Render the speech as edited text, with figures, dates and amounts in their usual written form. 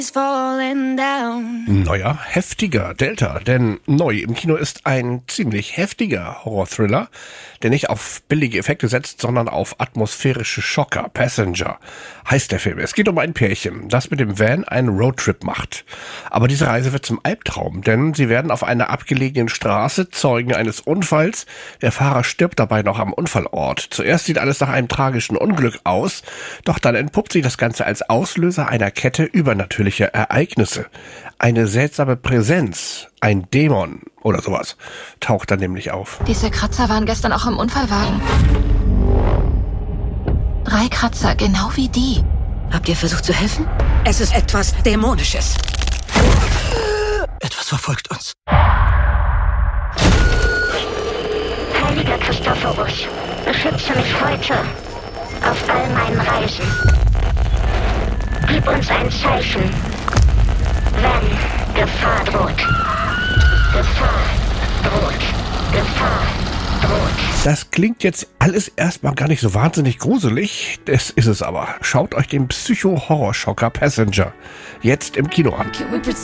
Neuer, heftiger Delta, denn neu im Kino ist ein ziemlich heftiger Horror-Thriller, der nicht auf billige Effekte setzt, sondern auf atmosphärische Schocker. Passenger heißt der Film. Es geht um ein Pärchen, das mit dem Van einen Roadtrip macht. Aber diese Reise wird zum Albtraum, denn sie werden auf einer abgelegenen Straße Zeugen eines Unfalls. Der Fahrer stirbt dabei noch am Unfallort. Zuerst sieht alles nach einem tragischen Unglück aus, doch dann entpuppt sich das Ganze als Auslöser einer Kette übernatürlicher Ereignisse. Eine seltsame Präsenz, ein Dämon oder sowas, taucht dann nämlich auf. Diese Kratzer waren gestern auch im Unfallwagen. 3 Kratzer, genau wie die. Habt ihr versucht zu helfen? Es ist etwas Dämonisches. Etwas verfolgt uns. Heiliger Christophorus, beschütze mich heute auf all meinen Reisen. Gib uns ein Zeichen, wenn Gefahr droht. Gefahr droht. Gefahr droht. Das klingt jetzt alles erstmal gar nicht so wahnsinnig gruselig, das ist es aber. Schaut euch den Psycho-Horrorschocker Passenger jetzt im Kino an.